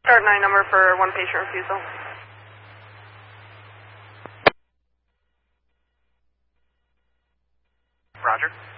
Start 9 number for one patient refusal. Roger.